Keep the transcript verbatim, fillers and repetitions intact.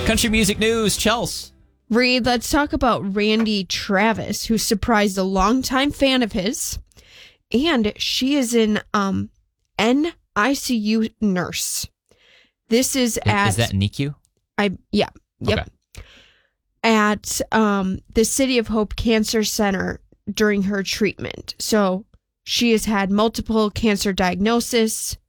Country music news, Chels. Reed, let's talk about Randy Travis, who surprised a longtime fan of his. And she is an um, N I C U nurse. This is, Is, at... is that N I C U? I, yeah. Yep. Okay. At um, the City of Hope Cancer Center during her treatment. So she has had multiple cancer diagnoses.